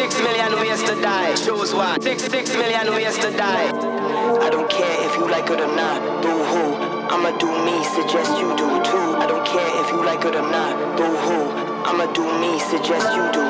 6 million ways to die. Choose one. 6 million ways to die. I don't care if you like it or not. Boo hoo. I'ma do me. Suggest you do too. I don't care if you like it or not. Boo hoo. I'ma do me. Suggest you do.